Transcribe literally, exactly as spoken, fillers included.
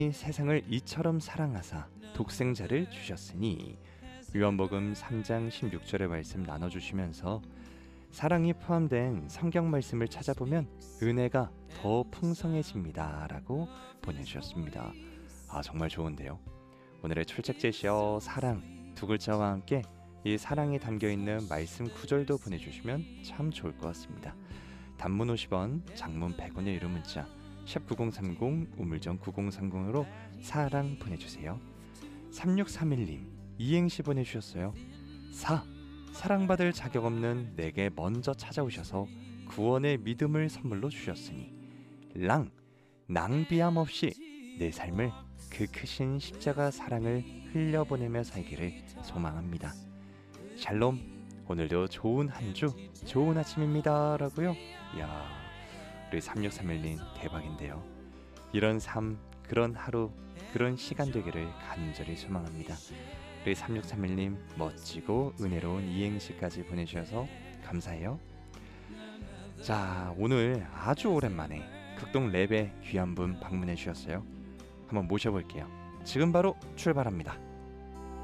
세상을 이처럼 사랑하사 독생자를 주셨으니. 요한복음 삼 장 십육 절의 말씀 나눠주시면서 사랑이 포함된 성경 말씀을 찾아보면 은혜가 더 풍성해집니다 라고 보내주셨습니다. 아, 정말 좋은데요. 오늘의 출첵 제시어 사랑 두 글자와 함께 이 사랑이 담겨있는 말씀 구절도 보내주시면 참 좋을 것 같습니다. 단문 오십 원, 장문 백 원의 유료 문자 샵 구공삼공, 우물정 구공삼공으로 사랑 보내주세요. 삼육삼일 님 이행시 보내주셨어요. 사, 사랑받을 자격 없는 내게 먼저 찾아오셔서 구원의 믿음을 선물로 주셨으니. 랑, 낭비함 없이 내 삶을 그 크신 십자가 사랑을 흘려보내며 살기를 소망합니다. 샬롬, 오늘도 좋은 한 주, 좋은 아침입니다 라고요. 이야, 우리 삼육삼일 님 대박인데요. 이런 삶, 그런 하루, 그런 시간 되기를 간절히 소망합니다. 우리 삼육삼일 님 멋지고 은혜로운 이행시까지 보내주셔서 감사해요. 자, 오늘 아주 오랜만에 극동 랩의 귀한 분 방문해 주셨어요. 한번 모셔볼게요. 지금 바로 출발합니다.